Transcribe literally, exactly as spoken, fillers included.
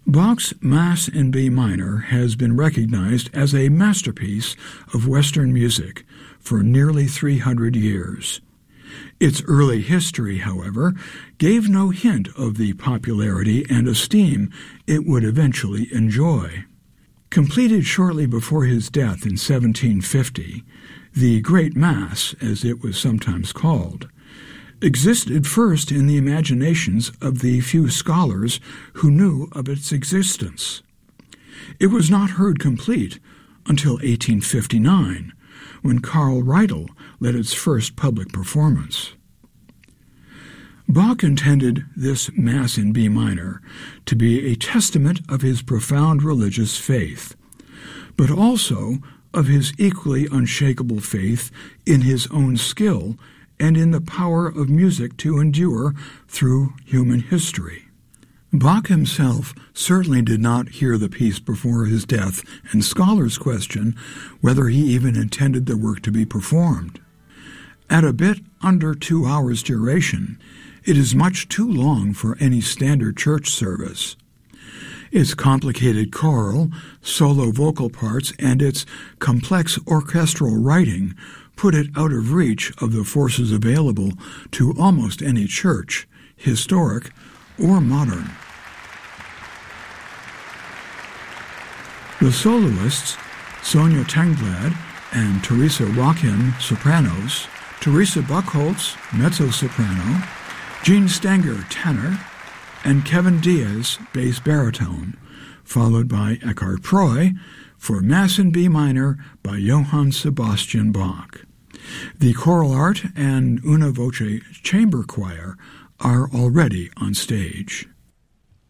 Bach's Mass in B minor has been recognized as a masterpiece of Western music for nearly three hundred years. Its early history, however, gave no hint of the popularity and esteem it would eventually enjoy. Completed shortly before his death in seventeen fifty, the Great Mass, as it was sometimes called, existed first in the imaginations of the few scholars who knew of its existence. It was not heard complete until eighteen fifty-nine, when Karl Reitel led its first public performance. Bach intended this Mass in B minor to be a testament of his profound religious faith, but also of his equally unshakable faith in his own skill and in the power of music to endure through human history. Bach himself certainly did not hear the piece before his death, and scholars question whether he even intended the work to be performed. At a bit under two hours' duration, it is much too long for any standard church service. Its complicated choral, solo vocal parts, and its complex orchestral writing put it out of reach of the forces available to almost any church, historic or modern. The soloists, Sonia Tengblad and Teresa Rockin, sopranos, Teresa Buchholz, mezzo-soprano, Gene Stenger, tenor, and Kevin Diaz, bass baritone, followed by Eckhard Preu for Mass in B minor by Johann Sebastian Bach. The choral art and una voce chamber choir are already on stage.